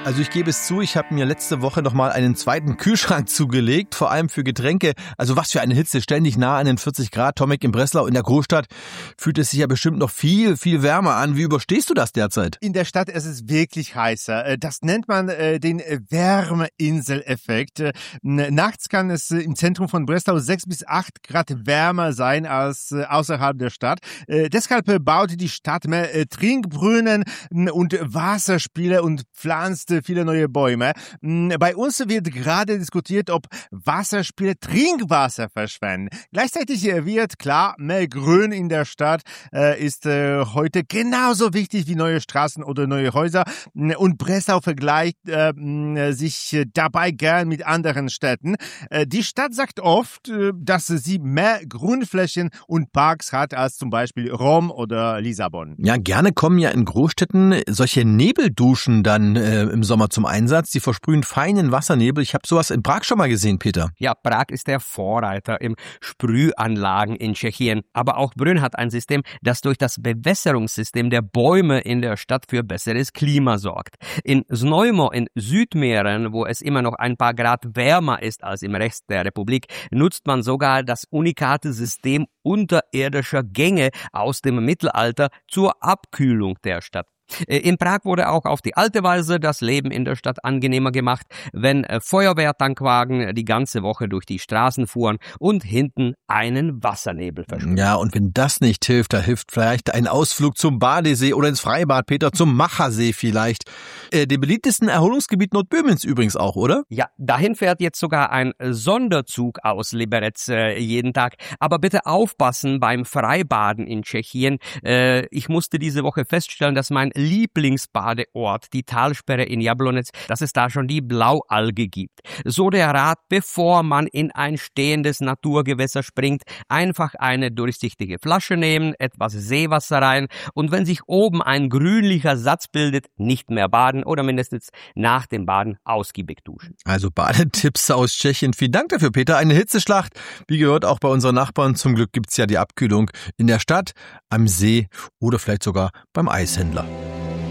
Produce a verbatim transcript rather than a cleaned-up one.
Also ich gebe es zu, ich habe mir letzte Woche nochmal einen zweiten Kühlschrank zugelegt, vor allem für Getränke. Also was für eine Hitze, ständig nah an den vierzig Grad. Tomek, in Breslau, in der Großstadt, fühlt es sich ja bestimmt noch viel, viel wärmer an. Wie überstehst du das derzeit? In der Stadt ist es wirklich heißer. Das nennt man den Wärmeinseleffekt. Nachts kann es im Zentrum von Breslau sechs bis acht Grad wärmer sein als außerhalb der Stadt. Deshalb baute die Stadt mehr Trinkbrunnen und Wasserspiele und pflanzte viele neue Bäume. Bei uns wird gerade diskutiert, ob Wasserspiele Trinkwasser verschwenden. Gleichzeitig wird klar, mehr Grün in der Stadt äh, ist äh, heute genauso wichtig wie neue Straßen oder neue Häuser. Und Breslau vergleicht äh, sich dabei gern mit anderen Städten. Äh, die Stadt sagt oft, äh, dass sie mehr Grünflächen und Parks hat als zum Beispiel Rom oder Lissabon. Ja, gerne kommen ja in Großstädten solche Nebelduschen dann äh, im Sommer zum Einsatz. Die versprühen feinen Wassernebel. Ich habe sowas in Prag schon mal gesehen, Peter. Ja, Prag ist der Vorreiter im Sprühanlagen in Tschechien. Aber auch Brünn hat ein System, das durch das Bewässerungssystem der Bäume in der Stadt für besseres Klima sorgt. In Znojmo in Südmähren, wo es immer noch ein paar Grad wärmer ist als im Rest der Republik, nutzt man sogar das unikate System unterirdischer Gänge aus dem Mittelalter zur Abkühlung der Stadt. In Prag wurde auch auf die alte Weise das Leben in der Stadt angenehmer gemacht, wenn Feuerwehrtankwagen die ganze Woche durch die Straßen fuhren und hinten einen Wassernebel versprühten. Ja, und wenn das nicht hilft, da hilft vielleicht ein Ausflug zum Badesee oder ins Freibad, Peter, zum Machersee vielleicht. Äh, dem beliebtesten Erholungsgebiet Nordböhmens übrigens auch, oder? Ja, dahin fährt jetzt sogar ein Sonderzug aus Liberec äh, jeden Tag. Aber bitte aufpassen beim Freibaden in Tschechien. Äh, ich musste diese Woche feststellen, dass mein Lieblingsbadeort, die Talsperre in Jablonec, dass es da schon die Blaualge gibt. So der Rat, bevor man in ein stehendes Naturgewässer springt, einfach eine durchsichtige Flasche nehmen, etwas Seewasser rein und wenn sich oben ein grünlicher Satz bildet, nicht mehr baden oder mindestens nach dem Baden ausgiebig duschen. Also Badetipps aus Tschechien. Vielen Dank dafür, Peter. Eine Hitzeschlacht, wie gehört auch bei unseren Nachbarn. Zum Glück gibt's ja die Abkühlung in der Stadt, am See oder vielleicht sogar beim Eishändler.